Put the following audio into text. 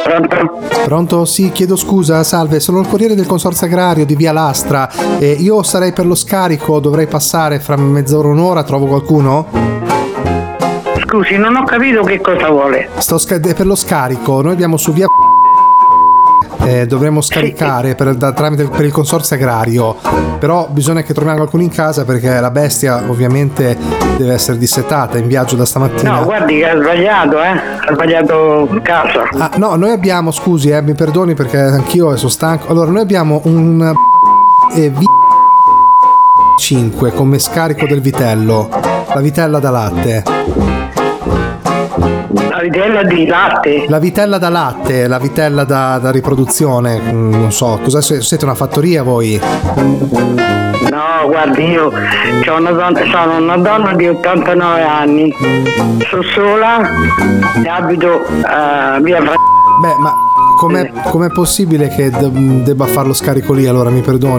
Pronto? Pronto? Sì, chiedo scusa, salve, sono il corriere del consorzio agrario di Via Lastra. Io sarei per lo scarico, dovrei passare fra mezz'ora, un'ora, trovo qualcuno? Scusi, non ho capito che cosa vuole. Per lo scarico, noi abbiamo su via dovremmo scaricare per il consorzio agrario, però bisogna che troviamo qualcuno in casa perché la bestia ovviamente deve essere dissetata, è in viaggio da stamattina. No, guardi che ha sbagliato casa. Ah, no, noi abbiamo, scusi, mi perdoni perché anch'io sono stanco. Allora, noi abbiamo un 5 come scarico del vitello, la vitella da latte. La vitella di latte? La vitella da latte, la vitella da riproduzione, non so, cosa siete, una fattoria voi? No, guardi, io sono una donna di 89 anni, sono sola e abito via Beh, ma com'è possibile che debba fare lo scarico lì, allora, mi perdoni?